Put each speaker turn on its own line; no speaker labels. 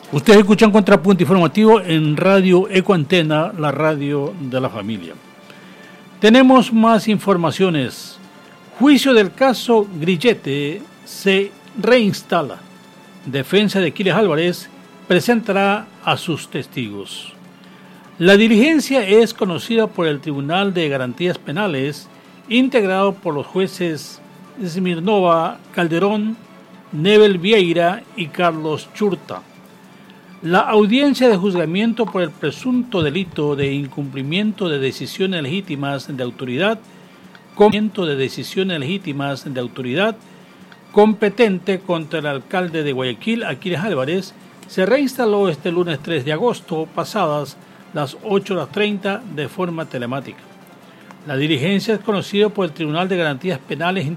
Ustedes escuchan Contrapunto Informativo en Radio Ecoantena, la radio de la familia. Tenemos más informaciones. Juicio del caso Grillete se reinstala. Defensa de Aquiles Álvarez presentará a sus testigos. La diligencia es conocida por el Tribunal de Garantías Penales, integrado por los jueces Smirnova Calderón, Nebel Vieira y Carlos Churta. La audiencia de juzgamiento por el presunto delito de incumplimiento de decisiones legítimas de autoridad, competente contra el alcalde de Guayaquil, Aquiles Álvarez, se reinstaló este lunes 3 de agosto, pasadas las 8:30 de forma telemática. La diligencia es conocida por el Tribunal de Garantías Penales